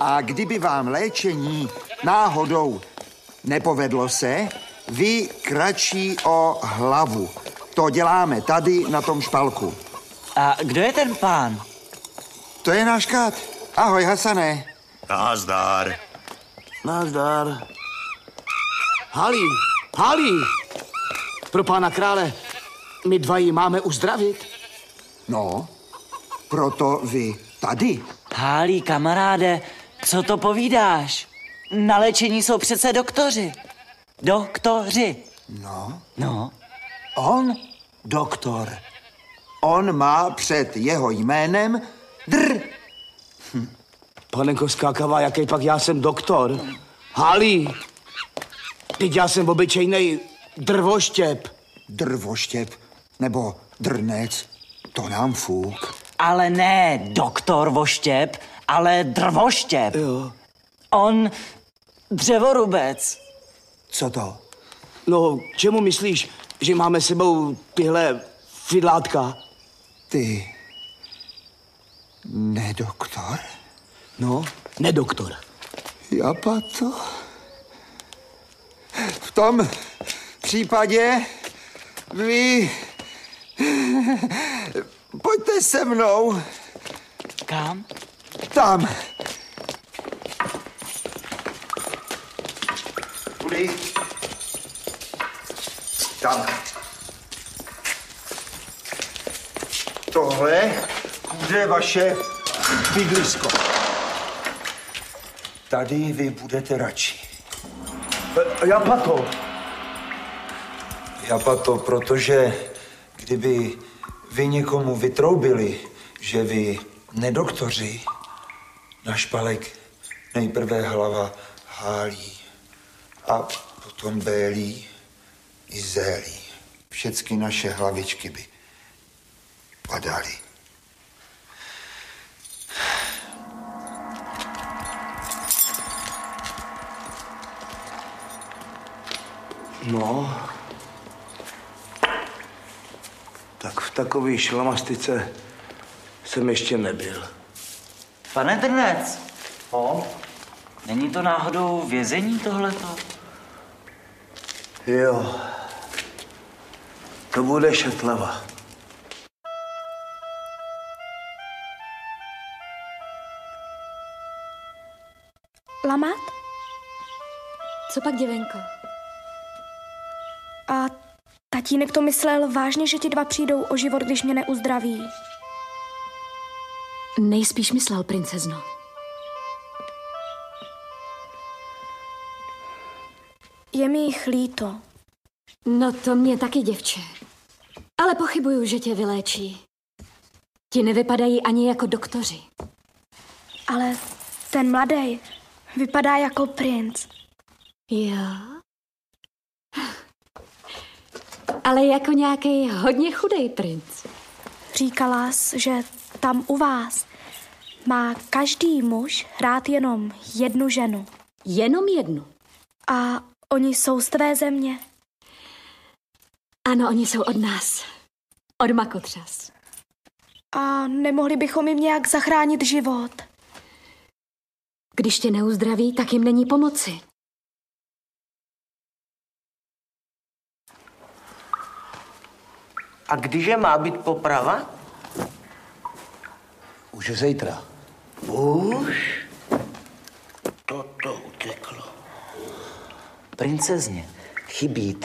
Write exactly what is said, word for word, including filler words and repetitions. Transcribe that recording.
A kdyby vám léčení náhodou nepovedlo se, vy kratší o hlavu. To děláme tady na tom špalku. A kdo je ten pán? To je náš kat. Ahoj, Hasane. Nazdar. Nazdar. Halí, Halí. Pro pána krále, my dva ji máme uzdravit. No, proto vy tady. Hálí, kamaráde, co to povídáš? Na léčení jsou přece doktoři. Doktoři. No, No, on, doktor. On má před jeho jménem dr. Panenko skákavá, jaký pak já jsem doktor. Halí, teď já jsem obyčejnej drvoštěp. Drvoštěp nebo drnec, to nám fuk. ale ne doktor Voštěp, ale drvoštěp. Jo. On dřevorubec. Co to? No, čemu myslíš, že máme sebou tyhle fidlátka? Ty... nedoktor? No, nedoktor. Japato? V tom případě vy... pojďte se mnou. Kam? Tam. Kudy? Tam. Tohle bude vaše bydlisko. Tady vy budete radši. Japato. Japato, protože kdyby vy někomu vytroubili, že vy nedoktoři, na špalek nejprve hlava hálí a potom bélí i zélí. Všecky naše hlavičky by padaly. No, tak v takové šlamastice jsem ještě nebyl. Pane Drnec. O? Není to náhodou vězení tohleto? Jo, to bude Šetlava. Lamat? Co pak, děvenko? A tatínek to myslel vážně, že ti dva přijdou o život, když mě neuzdraví. Nejspíš myslel, princezno. Je mi jich líto. No to mě taky, děvče. Ale pochybuju, že tě vyléčí. Ti nevypadají ani jako doktoři. Ale ten mladý vypadá jako princ. Jo. Ale jako nějaký hodně chudej princ. Říkala jsi, že tam u vás má každý muž rád jenom jednu ženu. Jenom jednu. A oni jsou z tvé země. Ano, oni jsou od nás. Od Makotřas. A nemohli bychom jim nějak zachránit život. Když tě neuzdraví, tak jim není pomoci. A kdyže má být poprava? Už je zítra. Už? Toto uteklo. Princezně, chybí